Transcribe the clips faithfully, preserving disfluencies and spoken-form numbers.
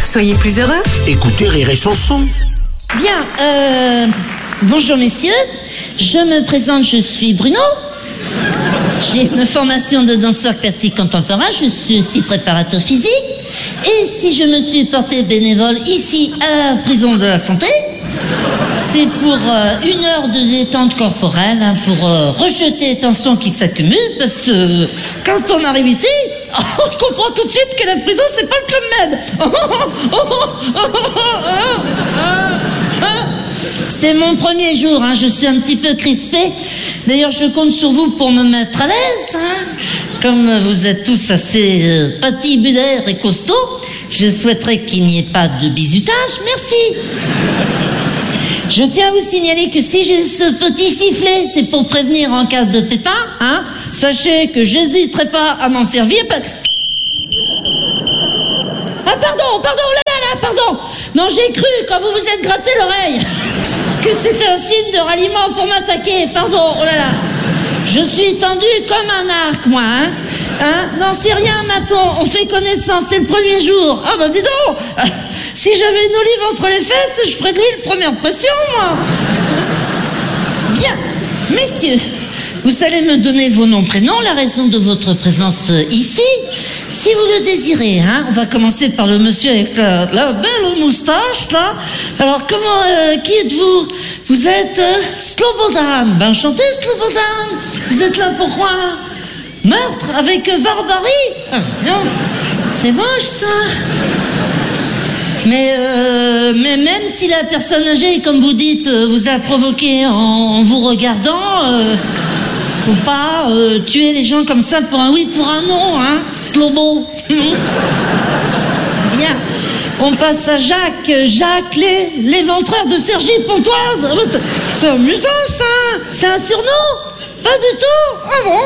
Soyez plus heureux. Écoutez Rire et Chanson. Bien, euh, bonjour messieurs, je me présente, je suis Bruno. J'ai une formation de danseur classique contemporain, je suis aussi préparateur physique. Et si je me suis porté bénévole ici à la prison de la santé, c'est pour euh, une heure de détente corporelle, hein, pour euh, rejeter les tensions qui s'accumulent, parce que euh, quand on arrive ici, on comprend tout de suite que la prison, c'est pas le Club Med. C'est mon premier jour, hein, je suis un petit peu crispée. D'ailleurs, je compte sur vous pour me mettre à l'aise. Hein. Comme vous êtes tous assez euh, patibulaires et costauds, je souhaiterais qu'il n'y ait pas de bizutage. Merci. Je tiens à vous signaler que si j'ai ce petit sifflet, c'est pour prévenir en cas de pépin. Hein. Sachez que j'hésiterai pas à m'en servir. Ah pardon, pardon, oh là là là, pardon. Non, j'ai cru quand vous vous êtes gratté l'oreille que c'était un signe de ralliement pour m'attaquer. Pardon, oh là là. Je suis tendue comme un arc, moi, hein. Hein? Non, c'est rien, Maton. On fait connaissance, c'est le premier jour. Ah bah dis donc. Si j'avais une olive entre les fesses, je ferais de l'huile première pression, moi. Bien, messieurs, vous allez me donner vos noms, prénoms, la raison de votre présence ici. Si vous le désirez, hein, on va commencer par le monsieur avec la, la belle moustache, là. Alors, comment, euh, qui êtes-vous? Vous êtes euh, Slobodan. Ben, enchanté, Slobodan. Vous êtes là pourquoi? Meurtre avec euh, barbarie? Ah, non, c'est moche, ça. Mais, euh, mais même si la personne âgée, comme vous dites, euh, vous a provoqué en, en vous regardant... Euh, Faut pas euh, tuer les gens comme ça pour un oui, pour un non, hein, Slobo. Bien, on passe à Jacques, Jacques les, l'éventreur de Cergy-Pontoise. C'est amusant, ça. C'est un surnom? Pas du tout. Ah bon?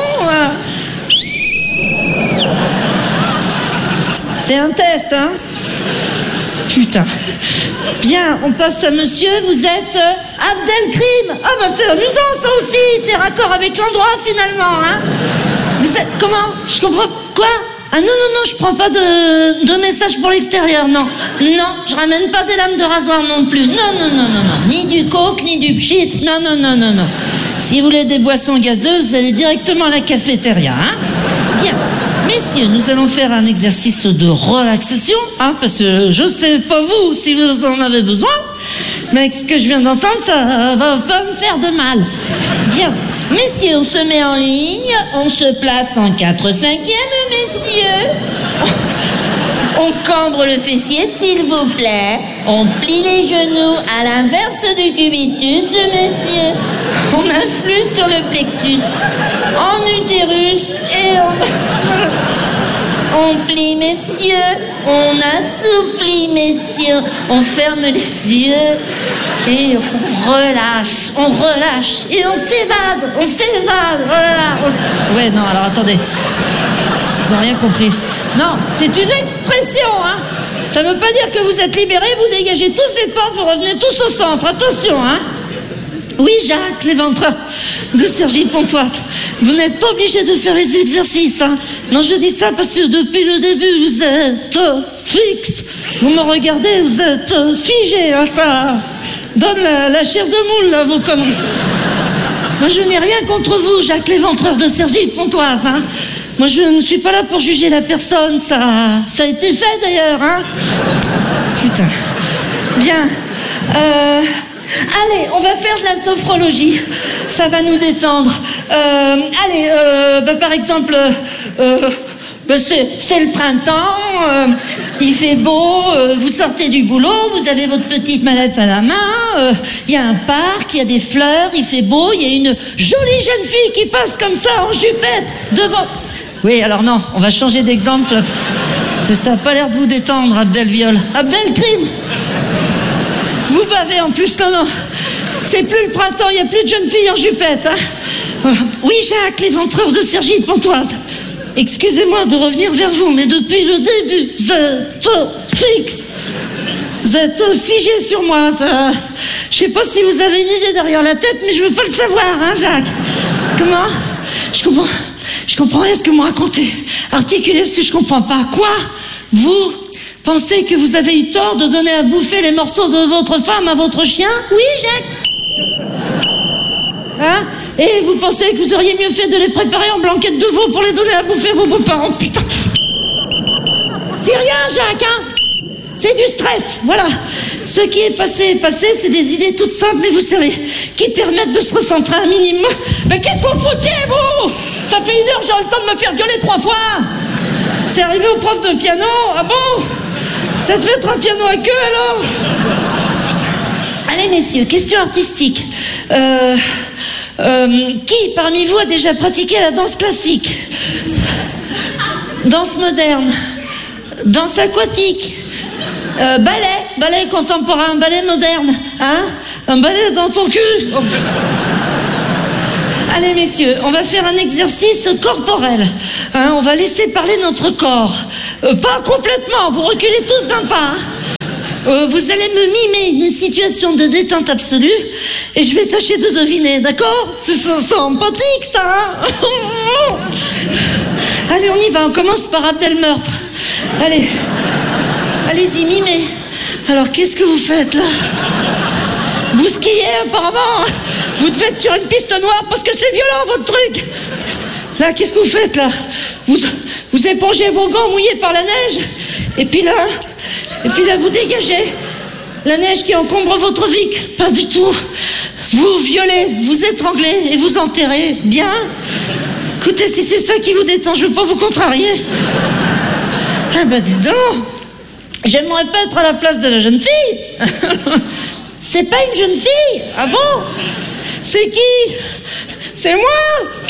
C'est un test, hein. Putain. Bien, on passe à monsieur, vous êtes euh, Abdelkrim. Ah bah c'est amusant ça aussi, c'est raccord avec l'endroit finalement, hein. Vous êtes, comment? Je comprends, quoi? Ah non, non, non, je prends pas de, de message pour l'extérieur, non. Non, je ramène pas des lames de rasoir non plus. Non, non, non, non, non. Ni du coke, ni du pchit, non, non, non, non, non. Si vous voulez des boissons gazeuses, vous allez directement à la cafétéria, hein. Bien. Messieurs, nous allons faire un exercice de relaxation, hein, parce que je sais pas vous si vous en avez besoin, mais avec ce que je viens d'entendre, ça va pas me faire de mal. Bien. Messieurs, on se met en ligne, on se place en quatre cinquièmes, messieurs. On cambre le fessier, s'il vous plaît. On plie les genoux à l'inverse du cubitus, messieurs. On influe sur le plexus, en utérus et on... On plie, messieurs. On assouplit, messieurs. On ferme les yeux et on relâche. On relâche et on s'évade. On s'évade. Voilà. On s... Ouais, non, alors attendez. Ils n'ont rien compris. Non, c'est une expression, hein. Ça ne veut pas dire que vous êtes libérés, vous dégagez tous des portes, vous revenez tous au centre. Attention, hein. Oui, Jacques, l'éventreur de Cergy-Pontoise. Vous n'êtes pas obligé de faire les exercices, hein. Non, je dis ça parce que depuis le début, vous êtes euh, fixe. Vous me regardez, vous êtes euh, figé, hein, ça donne la, la chair de moule, là, vos conneries. Moi, je n'ai rien contre vous, Jacques, l'éventreur de Cergy-Pontoise, hein. Moi, je ne suis pas là pour juger la personne, ça, ça a été fait, d'ailleurs, hein. Putain. Bien. Euh... Allez, on va faire de la sophrologie. Ça va nous détendre. Euh, allez, euh, bah, par exemple, euh, bah, c'est, c'est le printemps, euh, il fait beau, euh, vous sortez du boulot, vous avez votre petite mallette à la main, il euh, y a un parc, il y a des fleurs, il fait beau, il y a une jolie jeune fille qui passe comme ça en jupette devant... Oui, alors non, on va changer d'exemple. Ça n'a pas l'air de vous détendre, Abdelviol. Abdelkrim. Vous bavez en plus, non, non. C'est plus le printemps, il n'y a plus de jeunes filles en jupette, hein. Oui, Jacques, l'éventreur de Cergy-Pontoise. Excusez-moi de revenir vers vous, mais depuis le début, vous êtes fixe. Vous êtes figé sur moi. Ça... Je sais pas si vous avez une idée derrière la tête, mais je veux pas le savoir, hein, Jacques. Comment? Je comprends. Je comprends rien ce que vous me racontez. Articulez, parce que je comprends pas. Quoi? Vous pensez que vous avez eu tort de donner à bouffer les morceaux de votre femme à votre chien? Oui, Jacques. Hein? Et vous pensez que vous auriez mieux fait de les préparer en blanquette de veau pour les donner à bouffer à vos beaux-parents? Putain. C'est rien, Jacques, hein? C'est du stress, voilà. Ce qui est passé est passé, c'est des idées toutes simples, mais vous savez, qui permettent de se recentrer un minimum. Mais qu'est-ce qu'on foutiez, vous? Ça fait une heure, j'aurai le temps de me faire violer trois fois. C'est arrivé au prof de piano, ah bon? Ça devait être un piano à queue, alors? Putain. Allez, messieurs, question artistique. Euh, euh, qui, parmi vous, a déjà pratiqué la danse classique? Danse moderne? Danse aquatique? Euh, ballet, ballet contemporain, ballet moderne, hein? Un ballet dans ton cul. Oh. Allez, messieurs, on va faire un exercice corporel. Hein? On va laisser parler notre corps. Euh, pas complètement, vous reculez tous d'un pas. Hein? Euh, vous allez me mimer une situation de détente absolue et je vais tâcher de deviner, d'accord? C'est sympathique, ça, hein? Allez, on y va, on commence par Abdel Meurtre. Allez. Allez-y, mimez. Alors, qu'est-ce que vous faites, là? Vous skiez, apparemment. Vous devez être sur une piste noire parce que c'est violent, votre truc. Là, qu'est-ce que vous faites, là? Vous, vous épongez vos gants mouillés par la neige. Et puis là, et puis là, vous dégagez la neige qui encombre votre vie. Pas du tout. Vous violez, vous étranglez et vous enterrez. Bien. Écoutez, si c'est ça qui vous détend, je ne veux pas vous contrarier. Ah ben, dis donc. J'aimerais pas être à la place de la jeune fille. C'est pas une jeune fille. Ah bon? C'est qui? C'est moi.